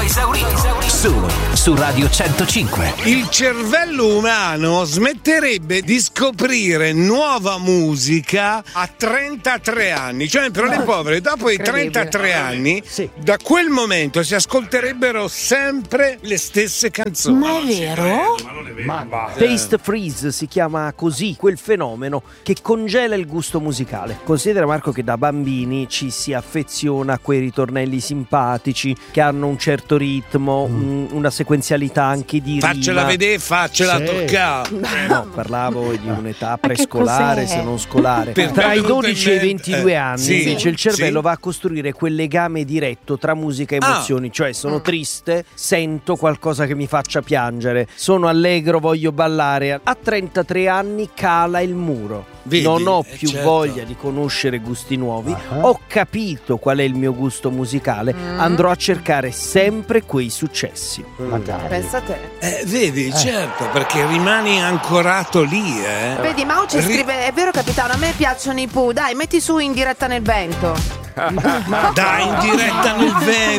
Solo su Radio 105. Il cervello umano smetterebbe di scoprire nuova musica a 33 anni. Cioè, per le povere, dopo i 33 anni, da quel momento si ascolterebbero sempre le stesse canzoni. Ma è vero? Taste freeze si chiama così quel fenomeno che congela il gusto musicale. Considera, Marco, che da bambini ci si affeziona a quei ritornelli simpatici che hanno un certo ritmo, una sequenzialità anche di faccela rima. vedere, faccela toccare. No, parlavo di un'età prescolare, se non scolare. Tra i 12 e i 22 anni invece il cervello va a costruire quel legame diretto tra musica e emozioni. Cioè, sono triste, sento qualcosa che mi faccia piangere, sono allegro, voglio ballare. A 33 anni cala il muro. Vedi? Non ho più Certo. voglia di conoscere gusti nuovi. Ho capito qual è il mio gusto musicale. Andrò a cercare sempre quei successi. Pensa a te. Vedi, certo, perché rimani ancorato lì, Vedi, Mau ci scrive: è vero capitano, a me piacciono i Pooh, dai, metti su In diretta nel vento. Dai, in diretta nel vento.